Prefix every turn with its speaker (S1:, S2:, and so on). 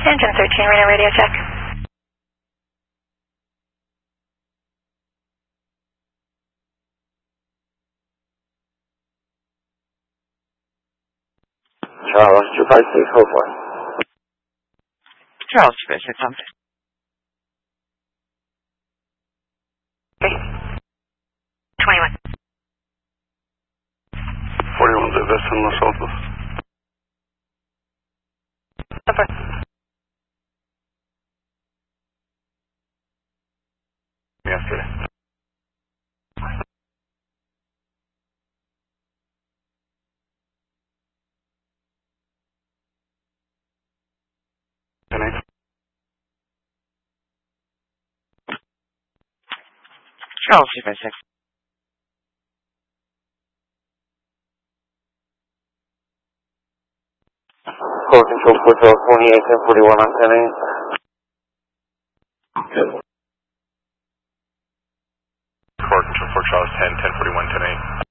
S1: Engine 13, Reno radio check.
S2: Charles 256, hold for.
S3: Charles 256, I'm
S1: 21.
S4: 41's at West and Los Altos.
S1: Over.
S4: Yesterday.
S3: Charles 256.
S2: Code control for Charles 28, 1041 on 10 8.
S4: Core control for Charles 10, 1041, 10 8.